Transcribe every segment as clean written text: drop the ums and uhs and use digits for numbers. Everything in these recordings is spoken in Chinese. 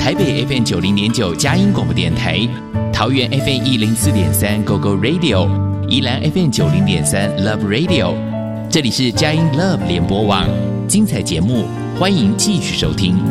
台北 FM 90.9佳音广播电台，桃园 FM 104.3 Go Go Radio， 宜兰 FM 90.3 Love Radio。这里是佳音 Love 联播网，精彩节目，欢迎继续收听。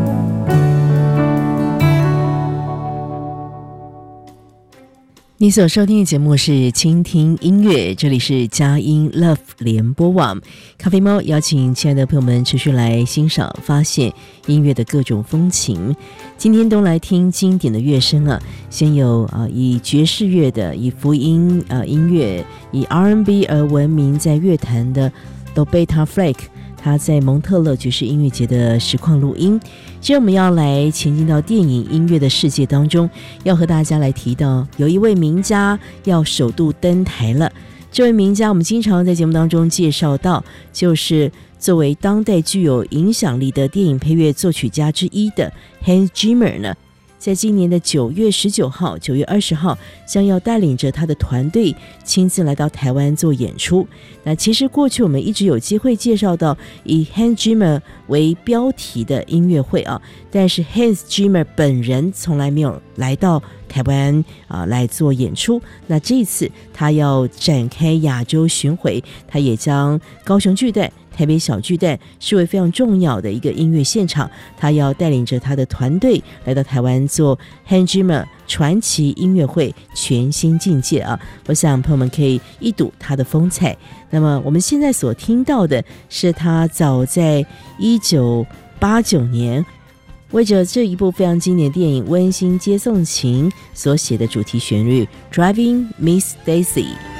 你所收听的节目是倾听音乐，这里是佳音 Love 联播网，咖啡猫邀请亲爱的朋友们持续来欣赏发现音乐的各种风情。今天都来听经典的乐声啊，先有以爵士乐的，以福音音乐，以 R&B 而闻名在乐坛的 Roberta Flack， 他在蒙特勒爵士音乐节的实况录音。接着我们要来前进到电影音乐的世界当中，要和大家来提到有一位名家要首度登台了。这位名家我们经常在节目当中介绍到，就是作为当代具有影响力的电影配乐作曲家之一的 Hans Zimmer 呢，在今年的9月19号、9月20号将要带领着他的团队亲自来到台湾做演出。那其实过去我们一直有机会介绍到以 Hans Zimmer 为标题的音乐会啊，但是 Hans Zimmer 本人从来没有来到台湾来做演出。那这一次他要展开亚洲巡回，他也将高雄巨蛋、台北小巨蛋视为非常重要的一个音乐现场，他要带领着他的团队来到台湾做 Hans Zimmer 传奇音乐会全新境界啊！我想朋友们可以一睹他的风采。那么我们现在所听到的是他早在1989年为着这一部非常经典电影《温馨接送情》所写的主题旋律 Driving Miss Daisy。